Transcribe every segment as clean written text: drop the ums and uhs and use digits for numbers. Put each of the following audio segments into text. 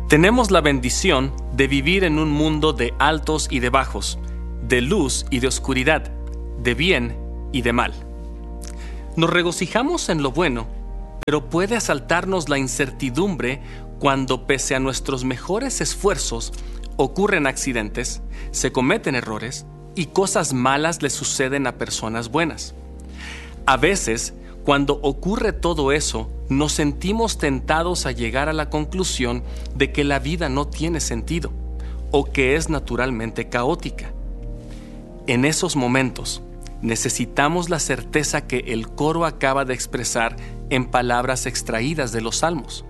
Tenemos la bendición de vivir en un mundo de altos y de bajos, de luz y de oscuridad, de bien y de mal. Nos regocijamos en lo bueno, pero puede asaltarnos la incertidumbre cuando, pese a nuestros mejores esfuerzos, ocurren accidentes, se cometen errores y cosas malas le suceden a personas buenas. A veces, cuando ocurre todo eso, nos sentimos tentados a llegar a la conclusión de que la vida no tiene sentido o que es naturalmente caótica. En esos momentos, necesitamos la certeza que el coro acaba de expresar en palabras extraídas de los Salmos.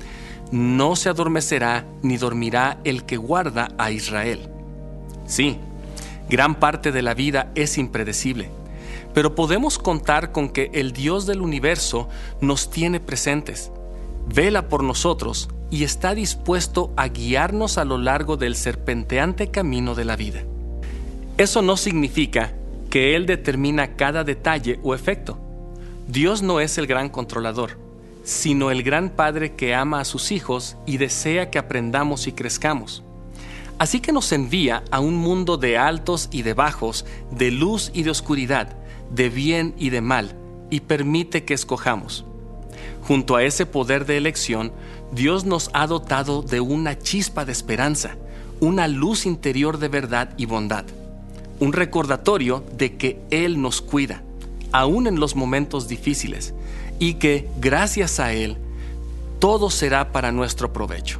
No se adormecerá ni dormirá el que guarda a Israel. Sí, gran parte de la vida es impredecible, pero podemos contar con que el Dios del universo nos tiene presentes, vela por nosotros y está dispuesto a guiarnos a lo largo del serpenteante camino de la vida. Eso no significa que Él determina cada detalle o efecto. Dios no es el gran controlador, sino el gran Padre que ama a sus hijos y desea que aprendamos y crezcamos. Así que nos envía a un mundo de altos y de bajos, de luz y de oscuridad, de bien y de mal, y permite que escojamos. Junto a ese poder de elección, Dios nos ha dotado de una chispa de esperanza, una luz interior de verdad y bondad, un recordatorio de que Él nos cuida, aún en los momentos difíciles, y que, gracias a Él, todo será para nuestro provecho.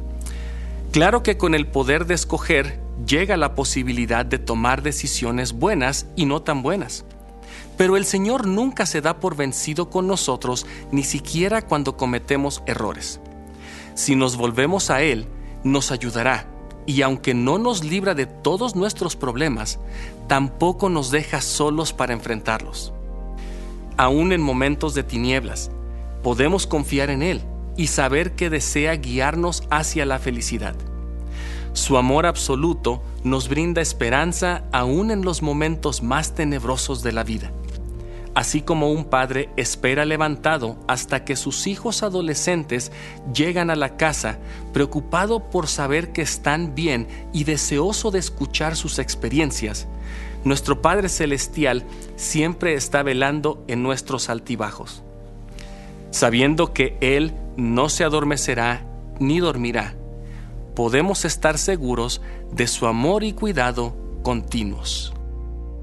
Claro que con el poder de escoger llega la posibilidad de tomar decisiones buenas y no tan buenas. Pero el Señor nunca se da por vencido con nosotros, ni siquiera cuando cometemos errores. Si nos volvemos a Él, nos ayudará, y aunque no nos libra de todos nuestros problemas, tampoco nos deja solos para enfrentarlos. Aún en momentos de tinieblas, podemos confiar en Él y saber que desea guiarnos hacia la felicidad. Su amor absoluto nos brinda esperanza aún en los momentos más tenebrosos de la vida. Así como un padre espera levantado hasta que sus hijos adolescentes llegan a la casa, preocupado por saber que están bien y deseoso de escuchar sus experiencias, nuestro Padre Celestial siempre está velando en nuestros altibajos. Sabiendo que Él no se adormecerá ni dormirá, podemos estar seguros de su amor y cuidado continuos.